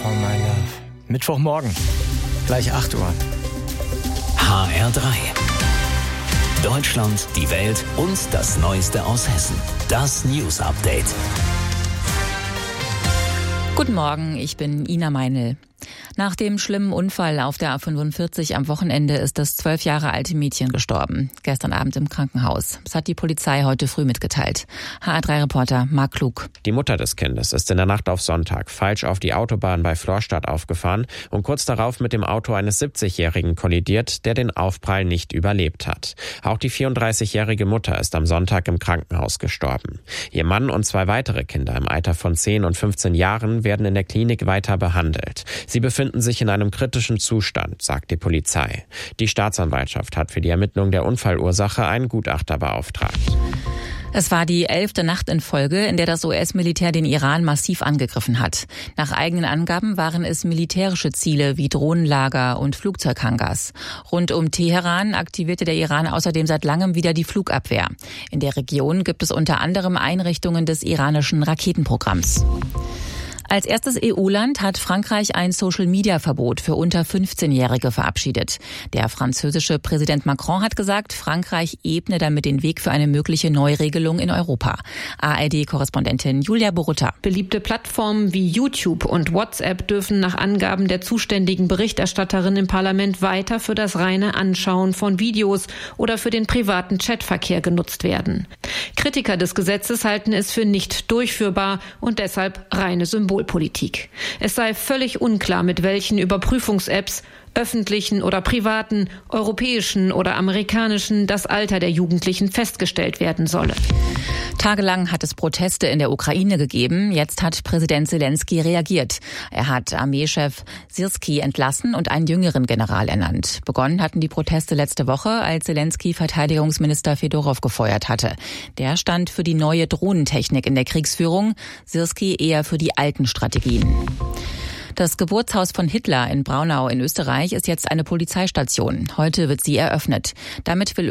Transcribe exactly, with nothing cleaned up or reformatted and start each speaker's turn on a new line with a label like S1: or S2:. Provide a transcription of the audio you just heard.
S1: Oh my love. Mittwochmorgen, gleich acht Uhr.
S2: H R drei. Deutschland, die Welt und das Neueste aus Hessen. Das News Update.
S3: Guten Morgen, ich bin Ina Meinl. Nach dem schlimmen Unfall auf der A fünfundvierzig am Wochenende ist das zwölf Jahre alte Mädchen gestorben. Gestern Abend im Krankenhaus. Das hat die Polizei heute früh mitgeteilt. H R drei Reporter Marc Klug.
S4: Die Mutter des Kindes ist in der Nacht auf Sonntag falsch auf die Autobahn bei Florstadt aufgefahren und kurz darauf mit dem Auto eines siebzigjährigen kollidiert, der den Aufprall nicht überlebt hat. Auch die vierunddreißigjährige Mutter ist am Sonntag im Krankenhaus gestorben. Ihr Mann und zwei weitere Kinder im Alter von zehn und fünfzehn Jahren werden in der Klinik weiter behandelt. Sie befinden sich in einem kritischen Zustand, sagt die Polizei. Die Staatsanwaltschaft hat für die Ermittlung der Unfallursache einen Gutachter beauftragt.
S3: Es war die elfte Nacht in Folge, in der das U S-Militär den Iran massiv angegriffen hat. Nach eigenen Angaben waren es militärische Ziele wie Drohnenlager und Flugzeughangars. Rund um Teheran aktivierte der Iran außerdem seit langem wieder die Flugabwehr. In der Region gibt es unter anderem Einrichtungen des iranischen Raketenprogramms. Als erstes E U-Land hat Frankreich ein Social-Media-Verbot für unter fünfzehnjährige verabschiedet. Der französische Präsident Macron hat gesagt, Frankreich ebne damit den Weg für eine mögliche Neuregelung in Europa. A R D-Korrespondentin Julia Borutta.
S5: Beliebte Plattformen wie YouTube und WhatsApp dürfen nach Angaben der zuständigen Berichterstatterin im Parlament weiter für das reine Anschauen von Videos oder für den privaten Chatverkehr genutzt werden. Kritiker des Gesetzes halten es für nicht durchführbar und deshalb reine Symbolpolitik. Es sei völlig unklar, mit welchen Überprüfungs-Apps, öffentlichen oder privaten, europäischen oder amerikanischen, das Alter der Jugendlichen festgestellt werden solle.
S3: Tagelang hat es Proteste in der Ukraine gegeben. Jetzt hat Präsident Zelensky reagiert. Er hat Armeechef Syrskyi entlassen und einen jüngeren General ernannt. Begonnen hatten die Proteste letzte Woche, als Zelensky Verteidigungsminister Fedorow gefeuert hatte. Der stand für die neue Drohnentechnik in der Kriegsführung, Syrskyi eher für die alten Strategien. Das Geburtshaus von Hitler in Braunau in Österreich ist jetzt eine Polizeistation. Heute wird sie eröffnet. Damit will